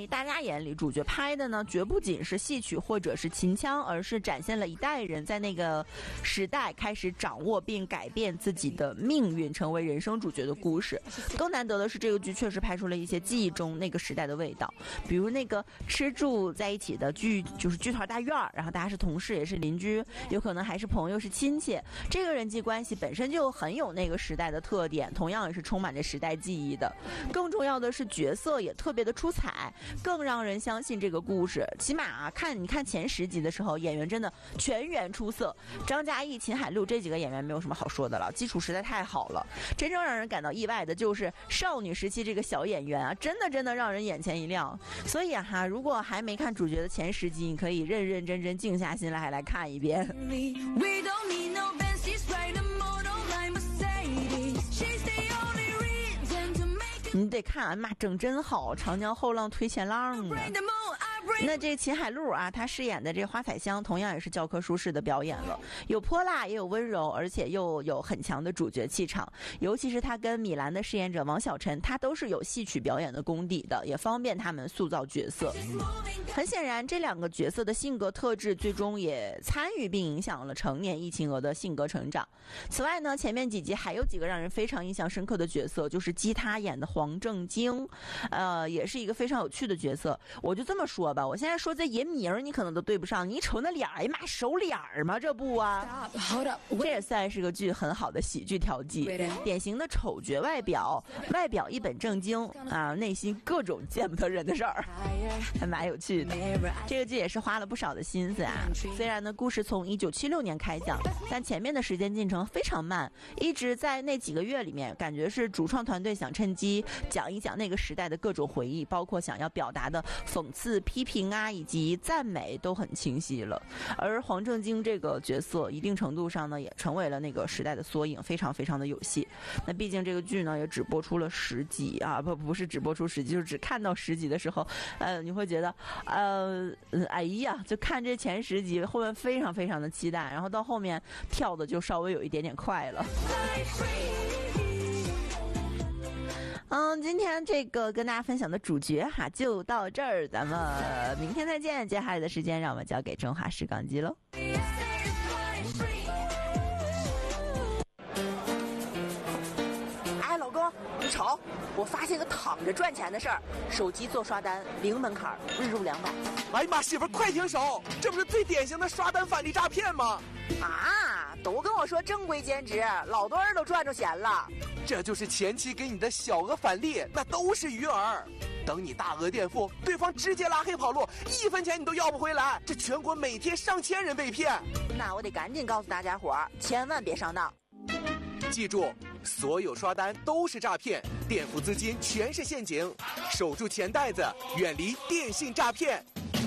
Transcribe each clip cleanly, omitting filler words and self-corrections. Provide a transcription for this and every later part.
在大家眼里，主角拍的呢，绝不仅是戏曲或者是秦腔，而是展现了一代人在那个时代开始掌握并改变自己的命运，成为人生主角的故事。更难得的是，这个剧确实拍出了一些记忆中那个时代的味道，比如那个吃住在一起的就是剧团大院，然后大家是同事也是邻居，有可能还是朋友是亲戚，这个人际关系本身就很有那个时代的特点，同样也是充满着时代记忆的。更重要的是角色也特别的出彩，更让人相信这个故事。起码啊，你看前10集的时候，演员真的全员出色，张嘉译、秦海璐这几个演员没有什么好说的了，基础实在太好了。真正让人感到意外的就是少女时期这个小演员啊，真的让人眼前一亮。所以啊，如果还没看主角的前10集，你可以认认真真静下心来看一遍。你得看，妈整真好，长江后浪推前浪啊。那这秦海璐啊，她饰演的这花彩香同样也是教科书式的表演了，有泼辣也有温柔，而且又有很强的主角气场。尤其是她跟米兰的饰演者王晓晨，她都是有戏曲表演的功底的，也方便他们塑造角色。很显然，这两个角色的性格特质最终也参与并影响了成年易晴娥的性格成长。此外呢，前面几集还有几个让人非常印象深刻的角色，就是姬她演的黄正京，也是一个非常有趣的角色。我就这么说吧，我现在说这人名你可能都对不上，你瞅那脸，哎妈，熟脸吗？这不啊，这也算是个剧很好的喜剧调剂。典型的丑角外表一本正经啊，内心各种见不得人的事儿，还蛮有趣的。这个剧也是花了不少的心思啊。虽然呢，故事从1976年开讲，但前面的时间进程非常慢，一直在那几个月里面，感觉是主创团队想趁机讲一讲那个时代的各种回忆，包括想要表达的讽刺、批评啊，以及赞美都很清晰了。而黄正京这个角色，一定程度上呢，也成为了那个时代的缩影，非常非常的有戏。那毕竟这个剧呢，也只播出了10集啊，不是只播出10集，就是只看到10集的时候，你会觉得，哎呀，就看这前10集，后面非常非常的期待，然后到后面跳的就稍微有一点点快了。今天这个跟大家分享的主角哈就到这儿，咱们明天再见。接下来的时间让我们交给中华时光机喽。哎，老公，你瞅，我发现个躺着赚钱的事儿，手机做刷单零门槛，日入200。 哎呀妈，媳妇儿快停手！这不是最典型的刷单返利诈骗吗？ 啊，都跟我说正规兼职，老多人都赚着钱了。 这就是前期给你的小额返利，那都是鱼饵。等你大额垫付，对方直接拉黑跑路，1分钱你都要不回来。这全国每天上千人被骗， 那我得赶紧告诉大家伙儿，千万别上当。 记住，所有刷单都是诈骗，垫付资金全是陷阱，守住钱袋子，远离电信诈骗。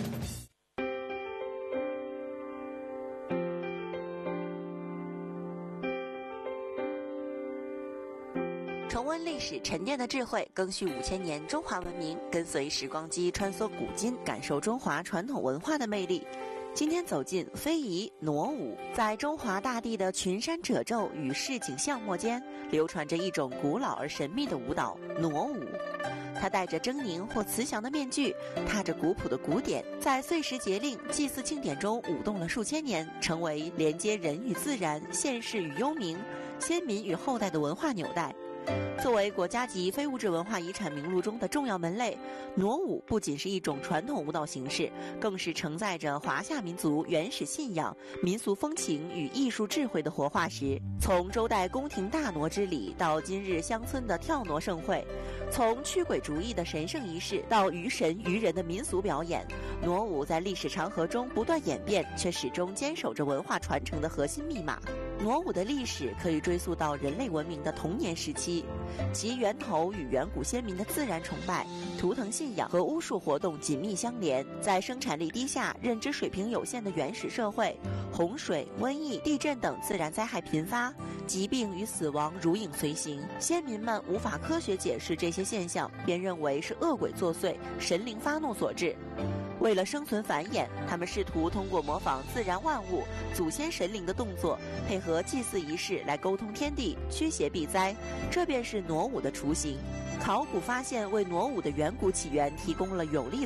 重温历史沉淀的智慧，更续5000年中华文明，跟随时光机穿梭古今，感受中华传统文化的魅力。今天走进非遗傩舞，在中华大地的群山褶皱与市井巷陌间，流传着一种古老而神秘的舞蹈傩舞。它戴着狰狞或慈祥的面具，踏着古朴的鼓点，在岁时节令、祭祀庆典中舞动了数千年，成为连接人与自然、现世与幽冥、先民与后代的文化纽带。作为国家级非物质文化遗产名录中的重要门类，傩舞不仅是一种传统舞蹈形式，更是承载着华夏民族原始信仰、民俗风情与艺术智慧的活化石。从周代宫廷大傩之礼到今日乡村的跳傩盛会，从驱鬼逐疫的神圣仪式到于神于人的民俗表演，傩舞在历史长河中不断演变，却始终坚守着文化传承的核心密码。傩舞的历史可以追溯到人类文明的童年时期，其源头与远古先民的自然崇拜、图腾信仰和巫术活动紧密相连。在生产力低下、认知水平有限的原始社会，洪水、瘟疫、地震等自然灾害频发，疾病与死亡如影随形。先民们无法科学解释这些现象，便认为是恶鬼作祟、神灵发怒所致。为了生存繁衍，他们试图通过模仿自然万物、祖先神灵的动作，配合祭祀仪式来沟通天地、驱邪避灾，这便是傩舞的雏形。考古发现为傩舞的远古起源提供了有力